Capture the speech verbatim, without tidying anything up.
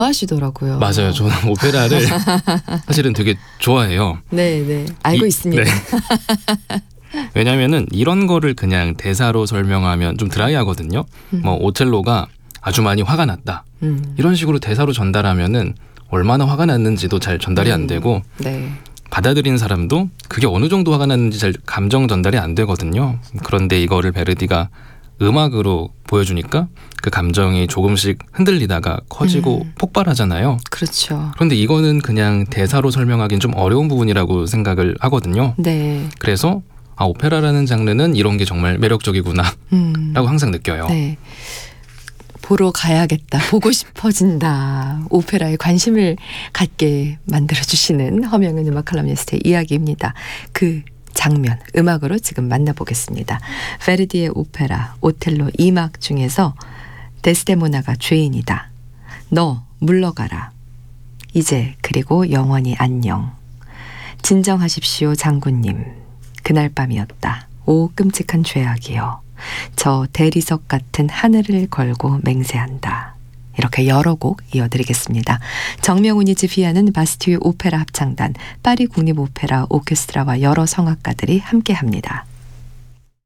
하시더라고요. 맞아요. 저는 오페라를 사실은 되게 좋아해요. 네, 네. 알고 이, 있습니다. 네. 왜냐면은 이런 거를 그냥 대사로 설명하면 좀 드라이하거든요. 음. 뭐 오텔로가 아주 많이 화가 났다. 음. 이런 식으로 대사로 전달하면은 얼마나 화가 났는지도 잘 전달이 안 음. 되고 네. 받아들인 사람도 그게 어느 정도 화가 났는지 잘 감정 전달이 안 되거든요. 그런데 이거를 베르디가 음악으로 보여주니까 그 감정이 조금씩 흔들리다가 커지고 음. 폭발하잖아요. 그렇죠. 그런데 이거는 그냥 대사로 설명하기는 좀 어려운 부분이라고 생각을 하거든요. 네. 그래서 아, 오페라라는 장르는 이런 게 정말 매력적이구나 음. 라고 항상 느껴요. 네. 보러 가야겠다. 보고 싶어진다. 오페라에 관심을 갖게 만들어주시는 허명은 음악 칼럼니스트의 이야기입니다. 그 장면, 음악으로 지금 만나보겠습니다. 베르디의 오페라 오텔로 이 막 중에서 데스데모나가 죄인이다. 너 물러가라. 이제 그리고 영원히 안녕. 진정하십시오 장군님. 그날 밤이었다. 오 끔찍한 죄악이여. 저 대리석 같은 하늘을 걸고 맹세한다. 이렇게 여러 곡 이어드리겠습니다. 정명훈이 지휘하는 바스티유 오페라 합창단, 파리 국립오페라 오케스트라와 여러 성악가들이 함께합니다.